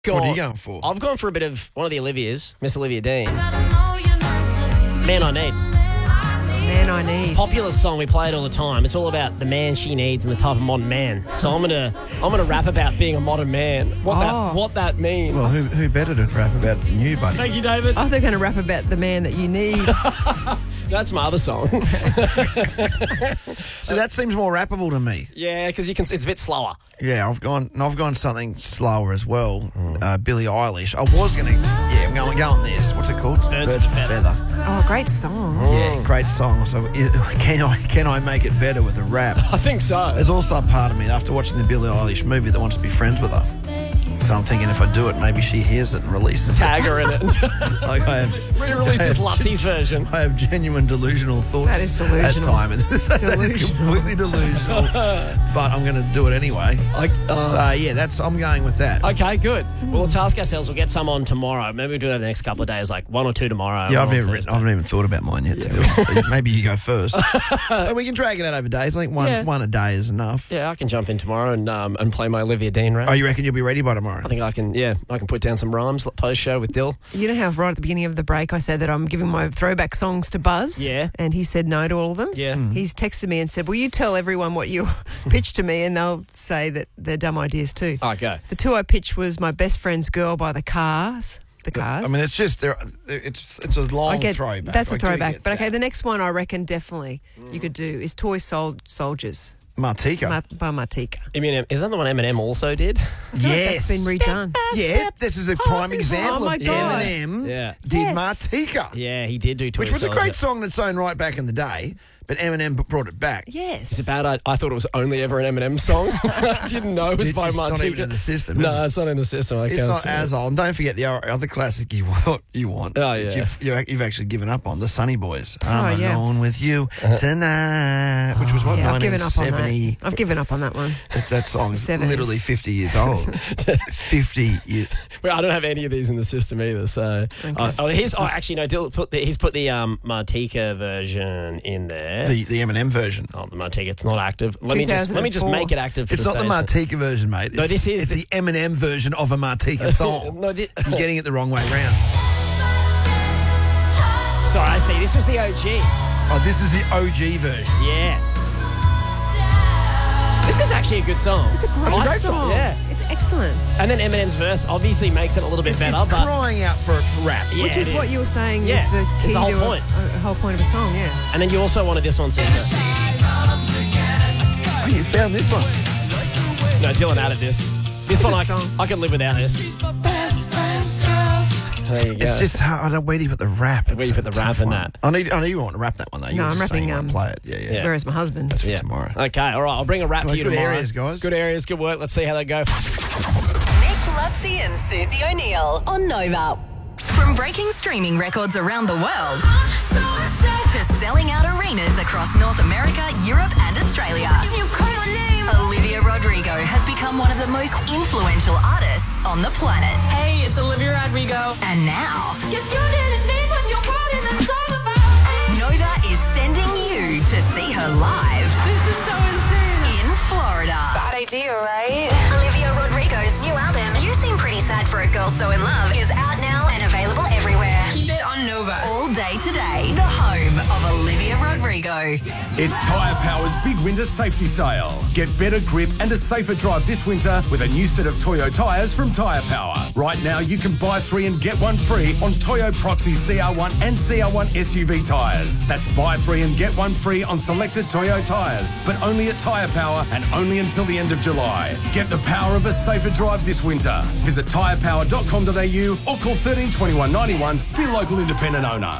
What are you going for? I've gone for a bit of one of the Olivias, Miss Olivia Dean. Man I Need. Man I Need. Popular song, we play it all the time. It's all about the man she needs and the type of modern man. So I'm gonna rap about being a modern man. What that means. Well, who better to rap about than you, buddy? Thank you, David. Oh, they're going to rap about the man that you need. That's my other song. So that seems more rappable to me. Yeah, because it's a bit slower. Yeah, I've gone something slower as well. Billie Eilish. I was gonna. Yeah, I'm going this. What's it called? Birds of a Feather. Oh, great song. Yeah, great song. So can I make it better with a rap? I think so. There's also a part of me after watching the Billie Eilish movie that wants to be friends with her. So I'm thinking if I do it, maybe she hears it and releases Tag her in it. Like Re-releases Lutzie's version. I have genuine delusional thoughts. That is delusional. At times. That is completely delusional. But I'm going to do it anyway. I'm going with that. Okay, good. We'll task ourselves. We'll get some on tomorrow. Maybe we'll do it over the next couple of days, like one or two tomorrow. Yeah, I haven't even thought about mine yet, to be honest. So maybe you go first. But we can drag it out over days. I think one a day is enough. Yeah, I can jump in tomorrow and play my Olivia Dean rap. Oh, you reckon you'll be ready by tomorrow? I think I can put down some rhymes post-show with Dill. You know how right at the beginning of the break I said that I'm giving my throwback songs to Buzz? Yeah. And he said no to all of them? Yeah. He's texted me and said, will you tell everyone what you pitched to me, and they'll say that they're dumb ideas too. Okay. The two I pitched was My Best Friend's Girl by The Cars. The Cars. I mean, it's just it's a long throwback. That's a throwback. But okay, the next one I reckon definitely you could do is Toy Soldiers. Martika. By Martika. Eminem, is that the one Eminem also did? Yes. That's been redone. Yeah, this is a prime example my of God. Eminem did Yes. Martika. Yeah, he did do Toy Which was a Soldier. great song in its own right back in the day, but Eminem brought it back. Yes. It's bad. I thought it was only ever an Eminem song. I didn't know it was by It's Martika. not even in the system, is No, it? it's not in the system. It's not as old. And don't forget the other classic you want. Oh, yeah. that you've actually given up on, the Sunny Boys. Oh, I'm yeah. alone with you tonight, which was what, Yeah, I've given up on 1970. that. I've given up on that one. That song's 70s. literally 50 years old. 50 years. Well, I don't have any of these in the system either. So, actually, no. He's put the Martika version in there. The Eminem version. Oh, the Martika, it's not active. Let me just 2004. make it active. For It's not the Martika version, mate. No, this is it's the Eminem version of a Martika song. No, You're getting it the wrong way round. Sorry, I see. This was the OG. Oh, this is the OG version. Yeah. This is actually a good song. It's a great song. Yeah. It's excellent. And then Eminem's verse obviously makes it a little bit better, It's but crying out for rap. yeah, Which is it what you were saying Yeah, is the it's key the whole to point. a whole point of a song, yeah. And then you also wanted this one, Caesar. Oh, you found this one. No, Dylan added this. This one good song. I could live without this. There you go. It's just hard. Where do you put the rap? Where do you put the rap in that? I know you want to rap that one though. You No, were I'm just saying rapping, you want to play it. Yeah. Yeah. Whereas my husband. That's for tomorrow. Okay, all right. I'll bring a rap for you good tomorrow. areas, guys. Good areas, good work. Let's see how they go. Nick Lutzi and Susie O'Neill on Nova. From breaking streaming records around the world to selling out arenas across North America, Europe and Australia, Olivia Rodrigo has become one of the most influential artists on the planet. Hey, it's Olivia Rodrigo. And now, If you didn't mean what you wrote in the song about. Nova is sending you to see her live This is so insane. in Florida. Bad idea, right? Olivia Rodrigo's new album, You Seem Pretty Sad for a Girl So In Love, is out now and available everywhere. Keep it on Nova. All day today, the home of Olivia Rodrigo. It's Tyre Power's big winter safety sale. Get better grip and a safer drive this winter with a new set of Toyo tyres from Tyre Power. Right now, you can buy 3 and get 1 free on Toyo Proxy CR1 and CR1 SUV tyres. That's buy 3 and get 1 free on selected Toyo tyres, but only at Tyre Power and only until the end of July. Get the power of a safer drive this winter. Visit tyrepower.com.au or call 13 21 91 for your local independent owner.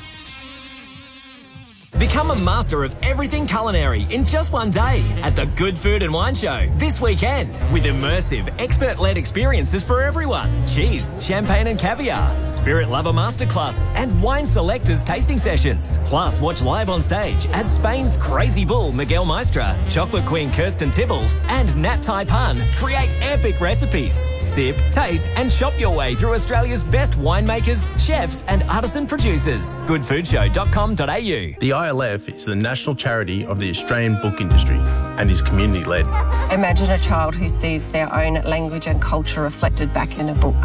Become a master of everything culinary in just one day at the Good Food and Wine Show this weekend with immersive, expert-led experiences for everyone. Cheese, champagne and caviar, Spirit Lover Masterclass and Wine Selectors tasting sessions. Plus, watch live on stage as Spain's Crazy Bull Miguel Maestra, Chocolate Queen Kirsten Tibbles and Nat Tai Pan create epic recipes. Sip, taste and shop your way through Australia's best winemakers, chefs and artisan producers. Goodfoodshow.com.au. The ILF is the national charity of the Australian book industry and is community-led. Imagine a child who sees their own language and culture reflected back in a book.